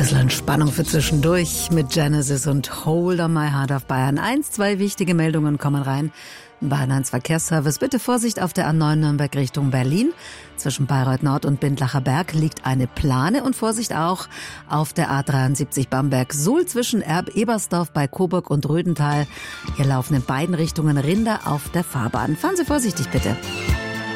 Bisschen Entspannung für zwischendurch mit Genesis und Hold on My Heart auf Bayern 1. 2 wichtige Meldungen kommen rein. Bayern 1 Verkehrsservice. Bitte Vorsicht auf der A9 Nürnberg Richtung Berlin. Zwischen Bayreuth Nord und Bindlacher Berg liegt eine Plane und Vorsicht auch auf der A73 Bamberg-Suhl zwischen Erb-Ebersdorf bei Coburg und Rödental. Hier laufen in beiden Richtungen Rinder auf der Fahrbahn. Fahren Sie vorsichtig bitte.